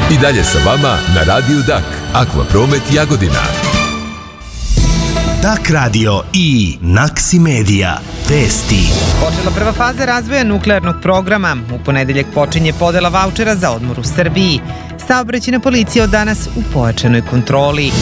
I dalje sa vama na Radiju Dak. Akvapromet Jagodina. Dak radio i Naksi Media. Vesti. Počela prva faza razvoja nuklearnog programa. U ponedeljak počinje podela vaučera za odmor u Srbiji. Saobraćajna policija od danas u pojačanoj kontroli.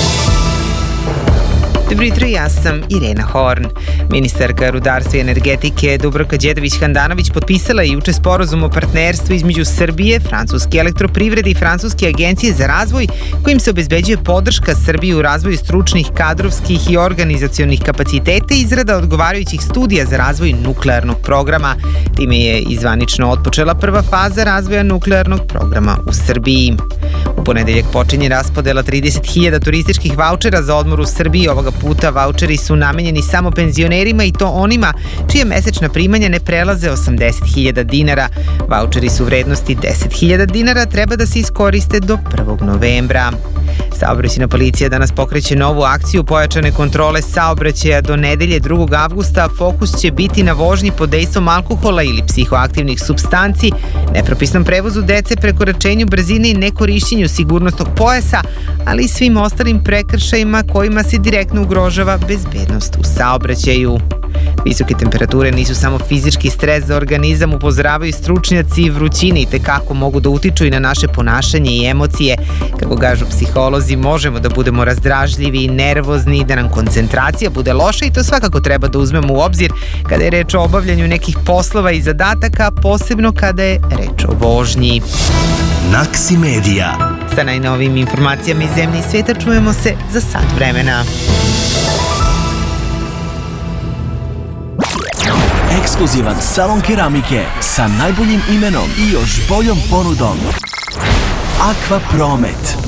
Dobro jutro, ja sam Irena Horn. Ministarka rudarstva i energetike Dubravka Đedović-Handanović potpisala je juče sporazum o partnerstvu između Srbije, Francuske elektroprivrede i Francuske agencije za razvoj, kojim se obezbeđuje podrška Srbiji u razvoju stručnih, kadrovskih i organizacionih kapaciteta i izrada odgovarajućih studija za razvoj nuklearnog programa. Time je izvanično otpočela prva faza razvoja nuklearnog programa u Srbiji. U ponedeljak počinje raspodela 30.000 turističkih vaučera za odmor u Srbiji. Ovoga puta vaučeri su namenjeni samo penzionerima i to onima čija mesečna primanja ne prelaze 80.000 dinara. Vaučeri su vrednosti 10.000 dinara, treba da se iskoriste do 1. novembra. Saobraćajna policija danas pokreće novu akciju pojačane kontrole saobraćaja do nedelje 2. avgusta. Fokus će biti na vožnji pod dejstvom alkohola ili psihoaktivnih supstanci, nepropisnom prevozu dece, prekoračenju brzine i nekorišćenju sigurnosnog pojasa, ali i svim ostalim prekršajima kojima se direktno ugrožava bezbednost u saobraćaju. Visoke temperature nisu samo fizički stres za organizam, upozoravaju stručnjaci. Vrućine itekako mogu da utiču i na naše ponašanje i emocije. Kako kažu psiholozi, možemo da budemo razdražljivi i nervozni, da nam koncentracija bude loša i to svakako treba da uzmemo u obzir kada je reč o obavljanju nekih poslova i zadataka, posebno kada je reč o vožnji. Naksi Media. Sa najnovijim informacijama iz zemlje i sveta čujemo se za sat vremena. Ekskluzivan salon keramike sa najboljim imenom i još boljom ponudom. Akvapromet.